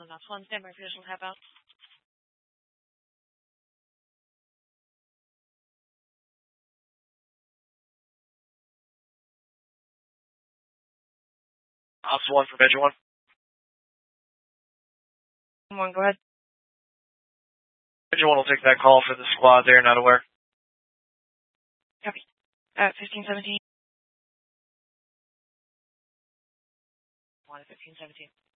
That's one. Stand by for additional tap out. Ops 1 for Veg 1. 1, go ahead. Veg 1 will take that call for the squad there, not aware. Copy. 1517. 1 at 1517.